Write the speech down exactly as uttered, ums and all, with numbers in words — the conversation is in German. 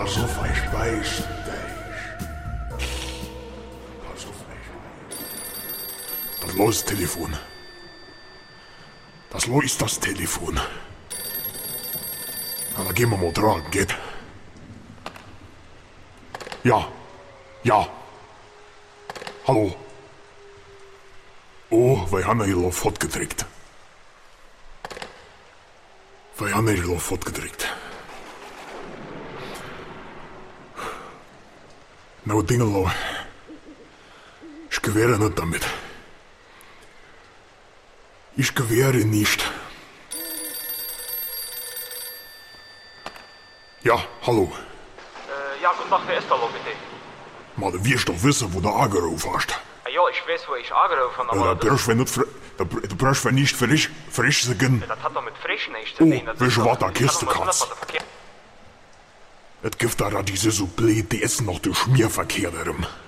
Pass auf, ich weiß dich. Pass auf, ich. Das los ist Telefon. Das los ist das Telefon. Na, dann gehen wir mal dran, geht? Ja. Ja. Hallo. Oh, wir haben hier auf Hot gedrückt. Wir haben hier auf Hot gedrückt. Nou, Dingelo. Ich gewähre nicht damit. Ich gewähre nicht. Ja, hallo. Äh, ja, guten Tag, wer ist da lo bitte? Maar du wirst doch wissen, wo du angerufen hast. Ja, ich weiß, wo ich angerufen habe, Ja, aber da brauchst du nicht, fr- da br- du brauchst nicht frisch, frisch sagen. das hat doch mit frisch nichts zu Oh, tun. Das weißt ist du, doch- was da das Kiste hat doch mit kannst? hundertprozentig verkehrt. Es gibt da diese so blöd, die essen noch durch Schmierverkehr darum.